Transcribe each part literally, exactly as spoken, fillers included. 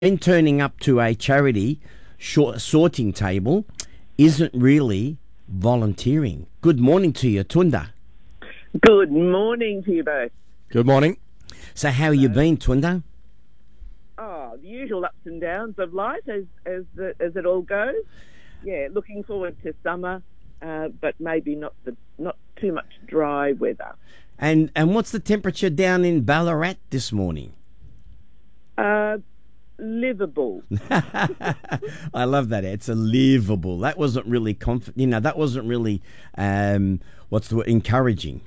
then turning up to a charity short sorting table isn't really volunteering. Good morning to you, Tunda. Good morning to you both. Good morning. So how you been, Tunda? Oh, the usual ups and downs of life as as the, as it all goes. Yeah, looking forward to summer, uh, but maybe not the not too much dry weather. And and what's the temperature down in Ballarat this morning? Uh, livable. I love that. It's a livable. That wasn't really conf- you know, that wasn't really um, what's the word? Encouraging.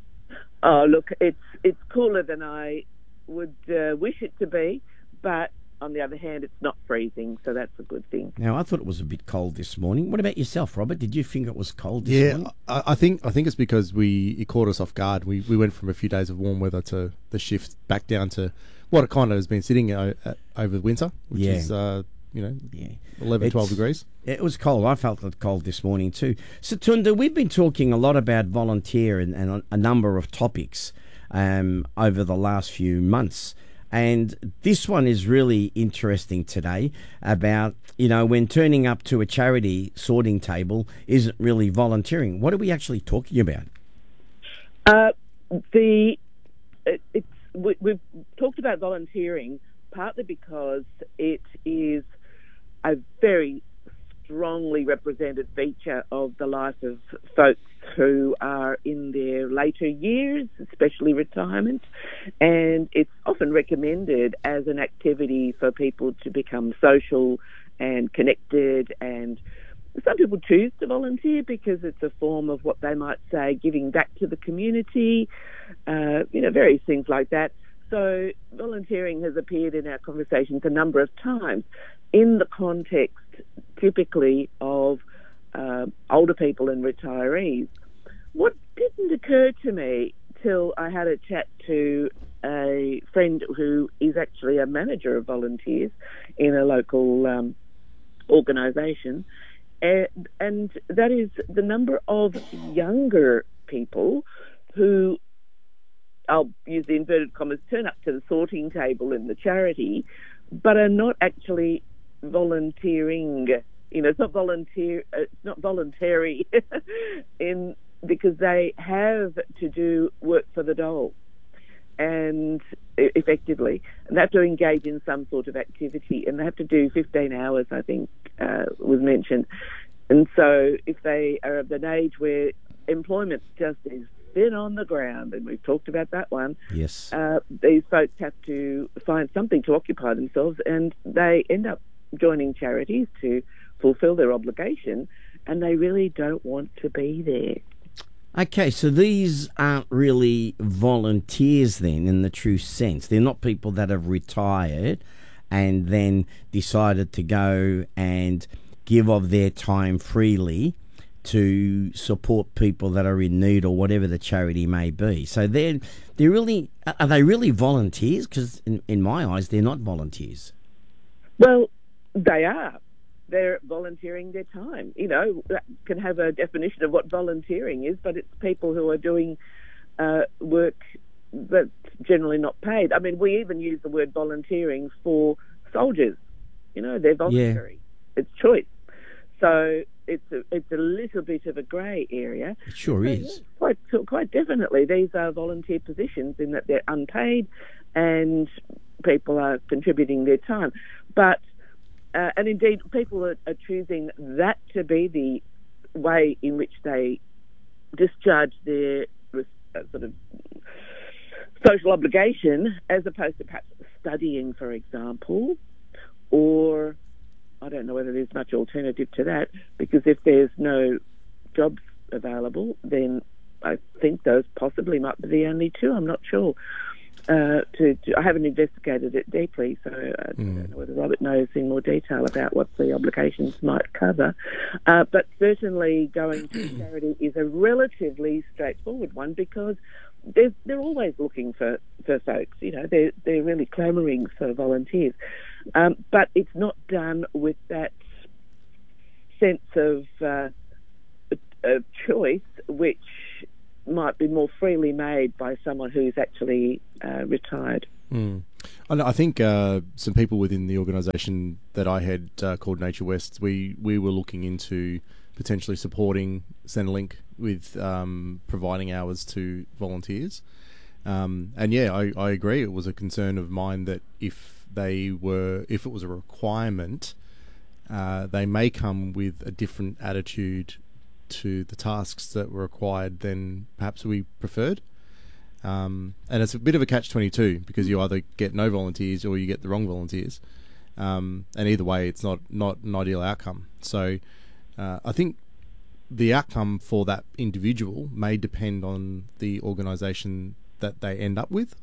Oh, look, it's it's cooler than I would uh, wish it to be, but on the other hand, it's not freezing, so that's a good thing. Now, I thought it was a bit cold this morning. What about yourself, Robert? Did you think it was cold this Yeah, morning? I, I think I think it's because we it caught us off guard. We we went from a few days of warm weather to the shift back down to what it kind of has been sitting o- at, over winter, which Yeah. is uh, you know Yeah. eleven, twelve It's- degrees. It was cold. I felt it cold this morning too. So, Tunda, we've been talking a lot about volunteer and, and a, a number of topics um, over the last few months. And this one is really interesting today about, you know, when turning up to a charity sorting table isn't really volunteering. What are we actually talking about? Uh, the it, it's we, we've talked about volunteering partly because it is a very strongly represented feature of the life of folks who are in their later years, especially retirement, and it's often recommended as an activity for people to become social and connected, and some people choose to volunteer because it's a form of what they might say giving back to the community, uh, you know, various things like that. So volunteering has appeared in our conversations a number of times in the context typically of uh, older people and retirees. What didn't occur to me till I had a chat to a friend who is actually a manager of volunteers in a local um, organisation, and, and that is the number of younger people who, I'll use the inverted commas, turn up to the sorting table in the charity, but are not actually volunteering. You know, it's not volunteer. It's not voluntary, in because they have to do work for the dole, and effectively, and they have to engage in some sort of activity, and they have to do fifteen hours. I think uh, was mentioned, and so if they are of an age where employment just is thin on the ground, and we've talked about that one. Yes. Uh, these folks have to find something to occupy themselves, and they end up joining charities to fulfil their obligation, and they really don't want to be there. Okay, so these aren't really volunteers then in the true sense. They're not people that have retired and then decided to go and give of their time freely to support people that are in need or whatever the charity may be. So they're, they're really, are they really volunteers? Because in, in my eyes, they're not volunteers. Well, they are. They're volunteering their time. You know, that can have a definition of what volunteering is, but it's people who are doing uh, work that's generally not paid. I mean, we even use the word volunteering for soldiers. You know, they're voluntary. Yeah. It's choice. So it's a, it's a little bit of a grey area. It sure so, is. Yeah, quite, quite definitely. These are volunteer positions in that they're unpaid and people are contributing their time. But Uh, and indeed, people are, are choosing that to be the way in which they discharge their uh, sort of social obligation, as opposed to perhaps studying, for example, or I don't know whether there's much alternative to that, because if there's no jobs available, then I think those possibly might be the only two. I'm not sure. Uh, to, to, I haven't investigated it deeply, so I mm. don't know whether Robert knows in more detail about what the obligations might cover. Uh, but certainly going to charity is a relatively straightforward one, because they're, they're always looking for, for folks. You know, they're, they're really clamouring for volunteers. Um, but it's not done with that sense of, uh, of choice, which might be more freely made by someone who's actually uh, retired. Mm. I, know, I think uh, some people within the organisation that I had uh, called Nature West, we, we were looking into potentially supporting Centrelink with um, providing hours to volunteers. Um, and yeah, I, I agree. It was a concern of mine that if they were, if it was a requirement, uh, they may come with a different attitude to the tasks that were required than perhaps we preferred. Um, and it's a bit of a catch twenty-two because you either get no volunteers or you get the wrong volunteers. Um, and either way, it's not, not an ideal outcome. So uh, I think the outcome for that individual may depend on the organisation that they end up with,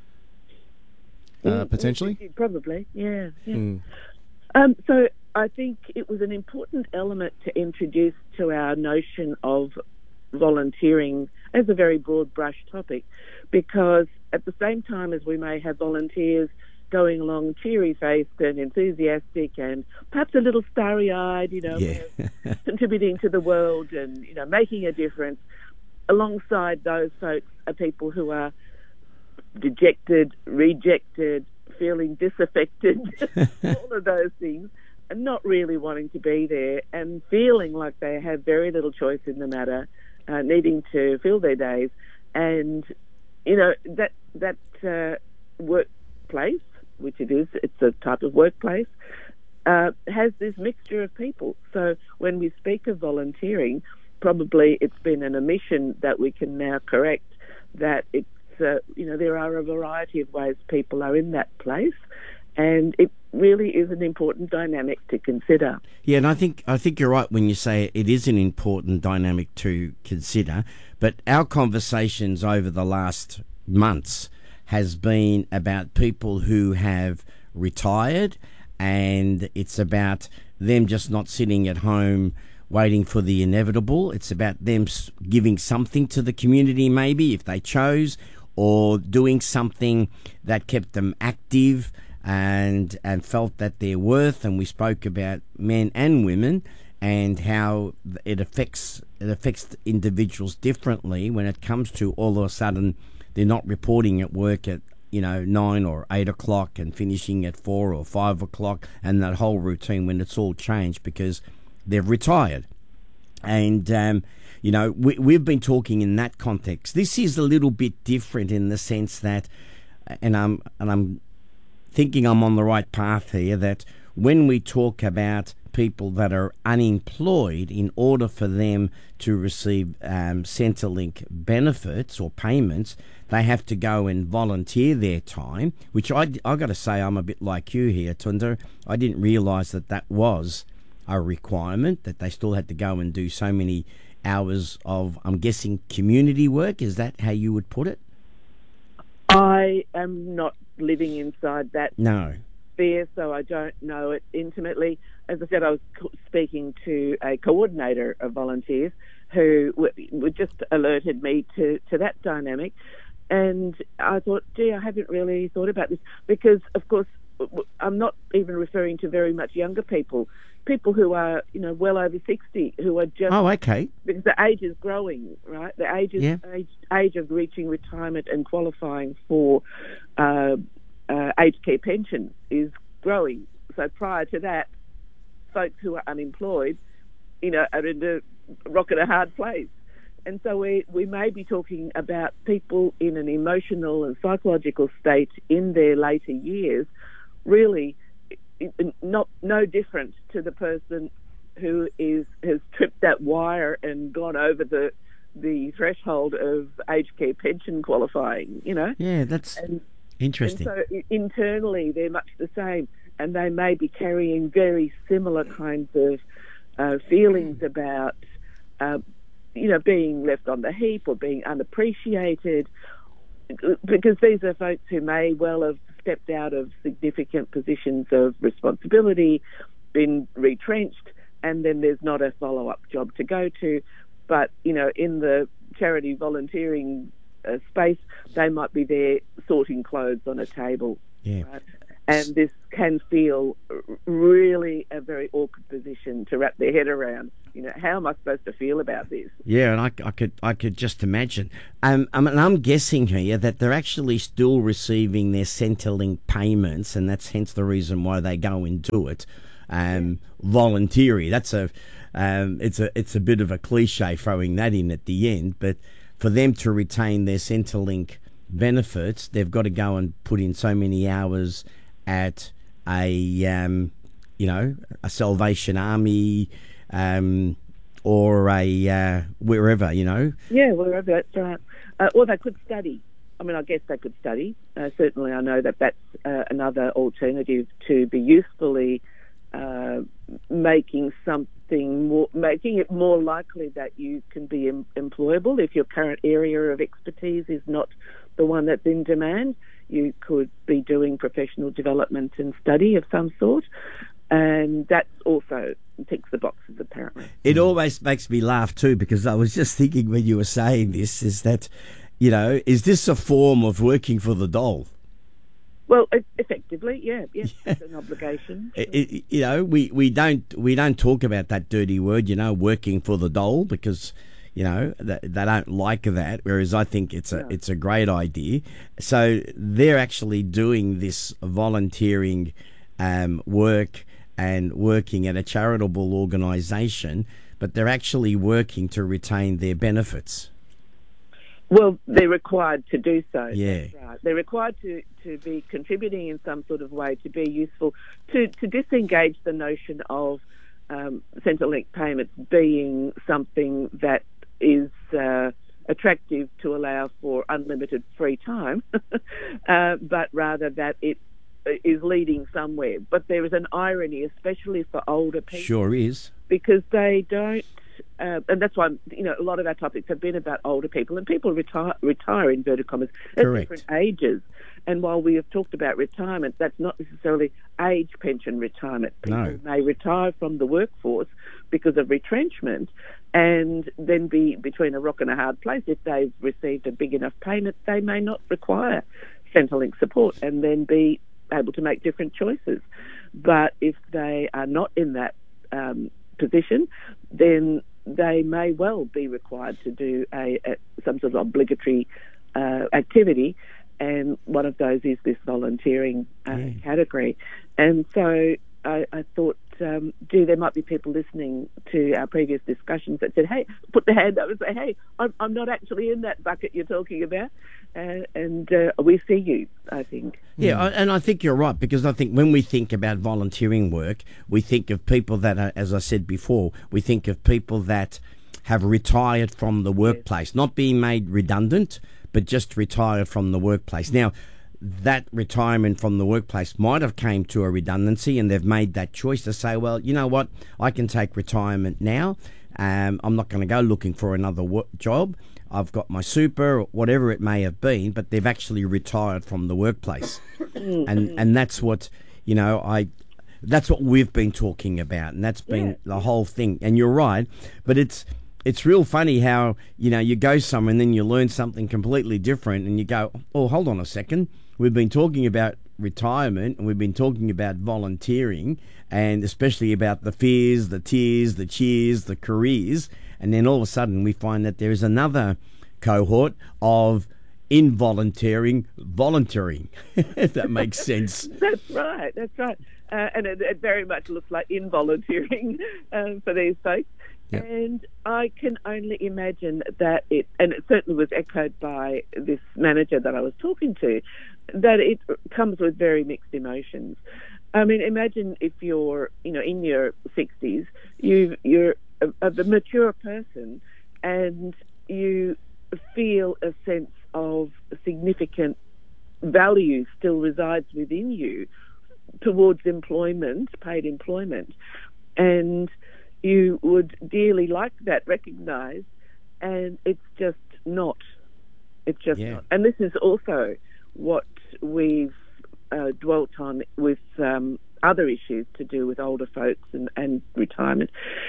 uh, Mm, potentially. mm, Probably, yeah. yeah. Mm. Um, so I think it was an important element to introduce to our notion of volunteering as a very broad brush topic, because at the same time as we may have volunteers going along cheery-faced and enthusiastic and perhaps a little starry-eyed, you know, Yeah. contributing to the world and, you know, making a difference, alongside those folks are people who are dejected, rejected, feeling disaffected, all of those things, and not really wanting to be there and feeling like they have very little choice in the matter, uh, needing to fill their days. And, you know, that, that uh, workplace, which it is, it's a type of workplace, uh, has this mixture of people. So when we speak of volunteering, probably it's been an omission that we can now correct, that it's, uh, you know, there are a variety of ways people are in that place, and it really is an important dynamic to consider. Yeah, and I think I think you're right when you say it is an important dynamic to consider. But our conversations over the last months has been about people who have retired, and it's about them just not sitting at home waiting for the inevitable. It's about them giving something to the community, maybe if they chose, or doing something that kept them active and and felt that their worth. And we spoke about men and women and how it affects it affects individuals differently when it comes to all of a sudden they're not reporting at work at, you know, nine or eight o'clock and finishing at four or five o'clock, and that whole routine when it's all changed because they've retired. And um, you know, we, we've been talking in that context. This is a little bit different in the sense that, and I'm and I'm thinking I'm on the right path here, that when we talk about people that are unemployed, in order for them to receive um, Centrelink benefits or payments, they have to go and volunteer their time, which I, I got to say I'm a bit like you here, Tunda. I didn't realise that that was a requirement, that they still had to go and do so many hours of, I'm guessing, community work. Is that how you would put it? I am not living inside that No. sphere, so I don't know it intimately. As I said, I was co- speaking to a coordinator of volunteers who w- w- just alerted me to, to that dynamic. And I thought, gee, I haven't really thought about this because, of course, w- I'm not even referring to very much younger people, people who are, you know, well over sixty, who are just... Oh, okay. Because the age is growing, right? The age, is, Yeah. age, age of reaching retirement and qualifying for uh, uh, aged care pension is growing. So prior to that, folks who are unemployed, you know, are in a rock and a hard place. And so we, we may be talking about people in an emotional and psychological state in their later years, really not no different to the person who is has tripped that wire and gone over the the threshold of aged care pension qualifying, you know. Yeah, that's and, interesting. And so internally they're much the same, and they may be carrying very similar kinds of uh, feelings about, uh, you know, being left on the heap or being unappreciated, because these are folks who may well have stepped out of significant positions of responsibility, been retrenched, and then there's not a follow-up job to go to. But, you know, in the charity volunteering uh, space, they might be there sorting clothes on a table. Yeah. Right? And this can feel really a very awkward position to wrap their head around. You know, how am I supposed to feel about this? Yeah, and I, I could I could just imagine. Um, I mean, I'm guessing here that they're actually still receiving their Centrelink payments, and that's hence the reason why they go and do it. Um, voluntary. That's a um, it's a it's a bit of a cliche throwing that in at the end, but for them to retain their Centrelink benefits, they've got to go and put in so many hours at a um, you know a Salvation Army. Um, or a uh, wherever, you know. Yeah, wherever, that's right. Uh, or they could study. I mean, I guess they could study. Uh, certainly, I know that that's uh, another alternative to be usefully uh, making something more, making it more likely that you can be em- employable. If your current area of expertise is not the one that's in demand, you could be doing professional development and study of some sort. And that also ticks the boxes, apparently. It always makes me laugh too, because I was just thinking when you were saying this, is that, you know, is this a form of working for the dole? Well, effectively, yeah, yes, yeah. It's an obligation. It, it, you know, we, we don't we don't talk about that dirty word, you know, working for the dole, because, you know, they, they don't like that. Whereas I think it's a no. it's a great idea. So they're actually doing this volunteering um, work and working at a charitable organisation, but they're actually working to retain their benefits. Well, they're required to do so. Yeah. That's right. They're required to, to be contributing in some sort of way, to be useful, to, to disengage the notion of um, Centrelink payments being something that is uh, attractive to allow for unlimited free time, uh, but rather that it is leading somewhere. But there is an irony, especially for older people. Sure is. Because they don't, uh, and that's why, you know, a lot of our topics have been about older people, and people retire, retire inverted commas, at Correct. different ages. And while we have talked about retirement, that's not necessarily age pension retirement. People No. may retire from the workforce because of retrenchment and then be between a rock and a hard place. If they've received a big enough payment, they may not require Centrelink support and then be able to make different choices. But if they are not in that um, position, then they may well be required to do a, a some sort of obligatory uh, activity, and one of those is this volunteering uh, yeah. category. And so I, I thought, um, gee, there might be people listening to our previous discussions that said, hey, put the hand up and say, hey, I'm, I'm not actually in that bucket you're talking about. Uh, and uh, we see you, I think. Yeah, mm. and I think you're right, because I think when we think about volunteering work, we think of people that are, as I said before, we think of people that have retired from the workplace, yes. not being made redundant, but just retired from the workplace. Now, that retirement from the workplace might have came to a redundancy, and they've made that choice to say, well, you know what, I can take retirement now. Um, I'm not going to go looking for another wo- job. I've got my super, or whatever it may have been, but they've actually retired from the workplace. and and that's what, you know, I that's what we've been talking about, and that's been yeah. the whole thing. And you're right, but it's it's real funny how, you know, you go somewhere and then you learn something completely different, and you go, oh, hold on a second. We've been talking about retirement, and we've been talking about volunteering, and especially about the fears, the tears, the cheers, the careers. And then all of a sudden we find that there is another cohort of involunteering volunteering, if that makes sense. That's right, that's right. Uh, and it, it very much looks like involunteering um, for these folks. Yep. And I can only imagine that it, and it certainly was echoed by this manager that I was talking to, that it comes with very mixed emotions. I mean, imagine if you're, you know, in your sixties, you, you're a, a mature person, and you feel a sense of significant value still resides within you towards employment, paid employment, and you would dearly like that recognised, and it's just not. It's just yeah. not. And this is also what we've uh, dwelt on with um, other issues to do with older folks and, and retirement.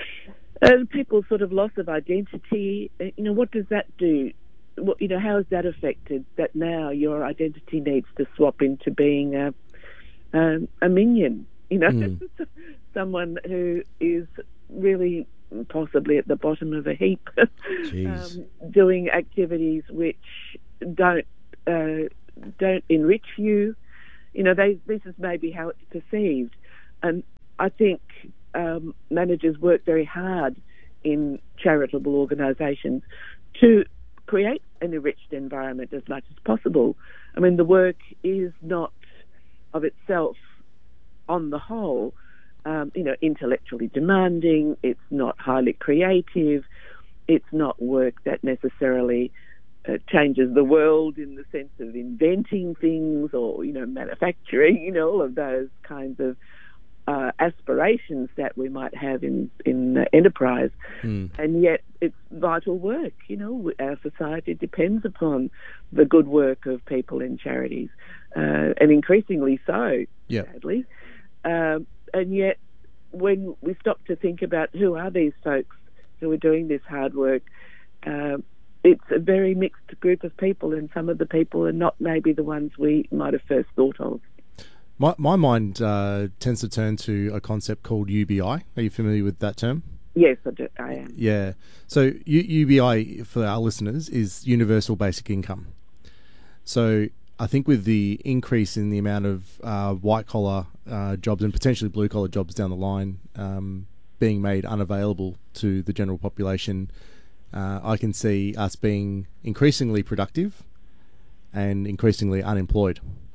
And people's sort of loss of identity, you know, what does that do? What, you know, how is that affected? That now your identity needs to swap into being a, um, a minion, you know, mm. someone who is really possibly at the bottom of a heap, Jeez. um, doing activities which don't uh, don't enrich you. You know, they, this is maybe how it's perceived. And I think um, managers work very hard in charitable organisations to create an enriched environment as much as possible. I mean, the work is not of itself, on the whole, um, you know, intellectually demanding. It's not highly creative. It's not work that necessarily uh, changes the world in the sense of inventing things or, you know, manufacturing, you know, all of those kinds of uh, aspirations that we might have in, in uh, enterprise. Mm. And yet it's vital work. You know, our society depends upon the good work of people in charities, uh, and increasingly so, Yep. sadly. Um, and yet, when we stop to think about who are these folks who are doing this hard work, um, it's a very mixed group of people, and some of the people are not maybe the ones we might have first thought of. My my mind uh, tends to turn to a concept called U B I. Are you familiar with that term? Yes, I, do, I am. Yeah. So U- UBI, for our listeners, is Universal Basic Income. So I think with the increase in the amount of uh, white-collar uh, jobs and potentially blue-collar jobs down the line um, being made unavailable to the general population, uh, I can see us being increasingly productive and increasingly unemployed.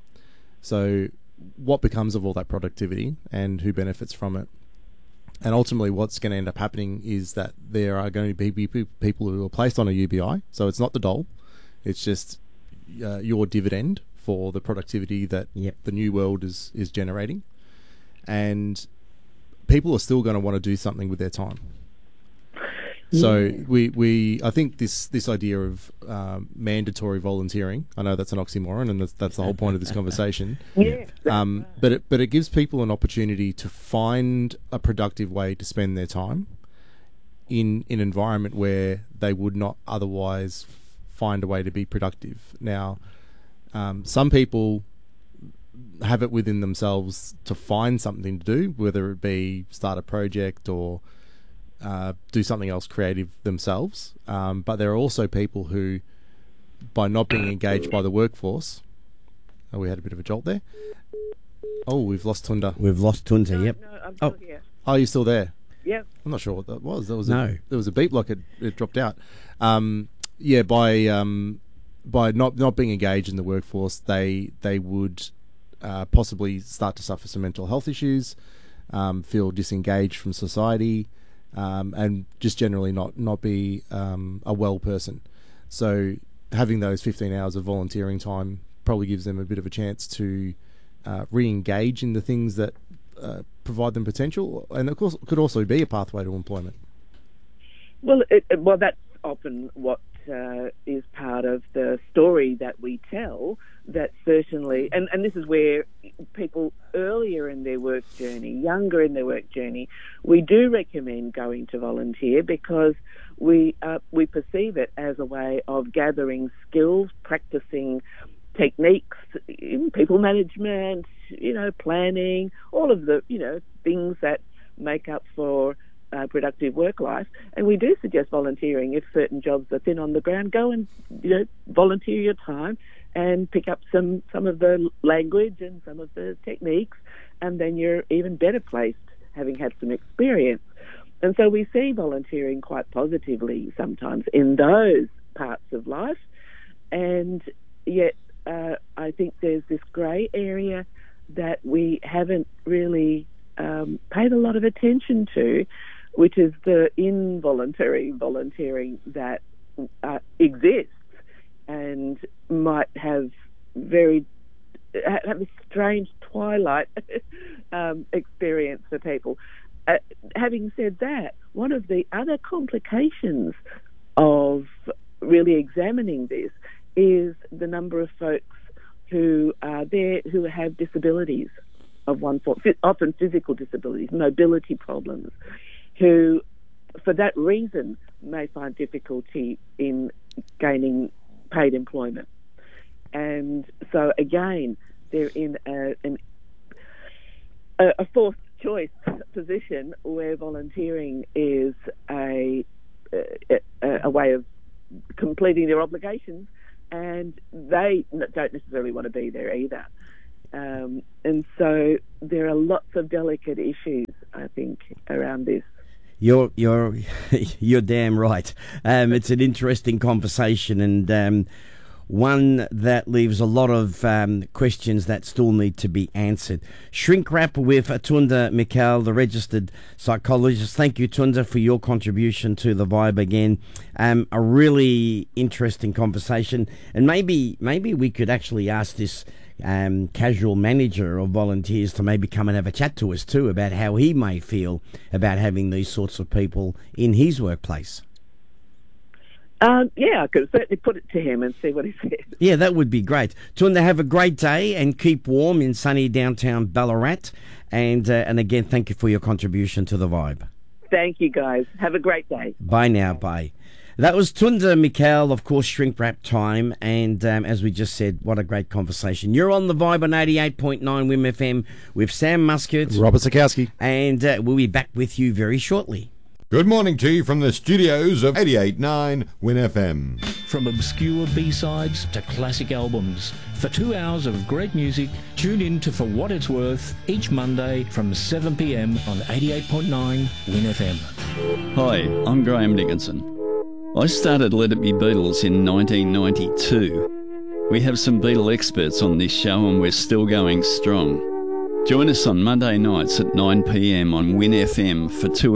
So what becomes of all that productivity and who benefits from it? And ultimately what's going to end up happening is that there are going to be people who are placed on a U B I. So it's not the dole. It's just uh, your dividend for the productivity that Yep. the new world is, is generating. And people are still going to want to do something with their time. So Yeah. we, we I think this, this idea of um, mandatory volunteering, I know that's an oxymoron and that's, that's the whole point of this conversation. Yeah. Um, but it but it gives people an opportunity to find a productive way to spend their time in in an environment where they would not otherwise find a way to be productive. Now, um, some people have it within themselves to find something to do, whether it be start a project or uh, do something else creative themselves. Um, but there are also people who, by not being engaged by the workforce, oh, we had a bit of a jolt there. Oh, we've lost Tunda. We've lost Tunta, No, yep. no, I'm still Oh. here. Oh, you're still there? Yep. I'm not sure what that was. There was No. a, there was a beep like it, it dropped out. Um, yeah, by um, by not not being engaged in the workforce, they they would uh, possibly start to suffer some mental health issues, um, feel disengaged from society, um, and just generally not not be um, a well person. So having those fifteen hours of volunteering time probably gives them a bit of a chance to uh, re-engage in the things that uh, provide them potential, and of course could also be a pathway to employment. Well, it, it- well, that's often what uh, is part of the story that we tell. That certainly, and, and this is where people earlier in their work journey, younger in their work journey, we do recommend going to volunteer because we uh, we perceive it as a way of gathering skills, practicing techniques in people management, you know, planning, all of the, you know, things that make up for uh, productive work life. And we do suggest volunteering. If certain jobs are thin on the ground, go and, you know, volunteer your time and pick up some, some of the language and some of the techniques, and then you're even better placed having had some experience. And so we see volunteering quite positively sometimes in those parts of life, and yet uh, I think there's this grey area that we haven't really um, paid a lot of attention to, which is the involuntary volunteering that uh, exists and might have very have a strange twilight um, experience for people. Uh, having said that, one of the other complications of really examining this is the number of folks who are there who have disabilities of one form, often physical disabilities, mobility problems, who for that reason may find difficulty in gaining paid employment. And so again, they're in a, an, a, a forced choice position where volunteering is a, a, a way of completing their obligations, and they don't necessarily want to be there either. Um, and so there are lots of delicate issues, I think, around this. You're you're you're damn right. Um, it's an interesting conversation, and um, one that leaves a lot of um, questions that still need to be answered. Shrink wrap with Tunda Mikel, the registered psychologist. Thank you, Tunda, for your contribution to the Vibe again. Um, a really interesting conversation, and maybe maybe we could actually ask this um, casual manager of volunteers to maybe come and have a chat to us too about how he may feel about having these sorts of people in his workplace. Um, yeah, I could certainly put it to him and see what he says. Yeah, that would be great. Tunda, have a great day and keep warm in sunny downtown Ballarat. And, uh, and again, thank you for your contribution to the Vibe. Thank you, guys. Have a great day. Bye now, bye. That was Tunda Mikel, of course, Shrink Wrap time. And um, as we just said, what a great conversation. You're on the Vibe on eighty-eight point nine W I M F M with Sam Muscat. Robert Sikowski. And uh, we'll be back with you very shortly. Good morning to you from the studios of eighty-eight point nine W I N F M. From obscure B-sides to classic albums, for two hours of great music, tune in to For What It's Worth each Monday from seven p m on eighty-eight point nine W I N F M. Hi, I'm Graham Dickinson. I started Let It Be Beatles in nineteen ninety-two. We have some Beatle experts on this show and we're still going strong. Join us on Monday nights at nine p m on W I N F M for two